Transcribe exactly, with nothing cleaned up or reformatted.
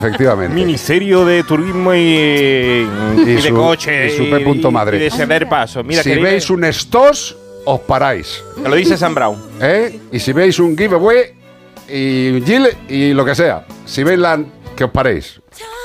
Efectivamente. Ministerio de Turismo y, y, Y de su- Coche. y su P. Madrid. Y de ceder paso. Mira, si que veis un estos, os paráis. Te lo dice Sam Brown. ¿Eh? Y si veis un giveaway y un Gil y lo que sea, si veis la, que os paréis.